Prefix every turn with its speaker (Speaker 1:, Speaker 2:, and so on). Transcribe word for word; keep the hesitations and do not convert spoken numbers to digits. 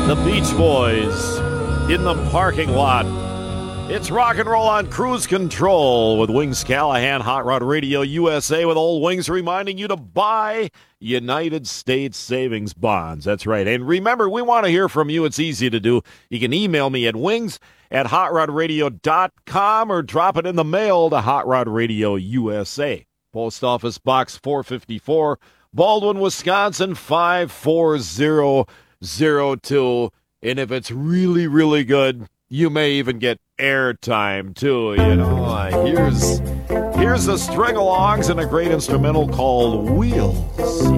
Speaker 1: The Beach Boys in the parking lot. It's rock and roll on Cruise Control with Wings Callahan, Hot Rod Radio U S A, with Old Wings reminding you to buy United States savings bonds. That's right. And remember, we want to hear from you. It's easy to do. You can email me at wings at hot rod radio dot com or drop it in the mail to Hot Rod Radio U S A. Post Office Box four fifty-four, Baldwin, Wisconsin, five four zero zero two. And if it's really, really good, you may even get airtime, too, you know. Uh, here's, here's the String-Alongs and a great instrumental called Wheels.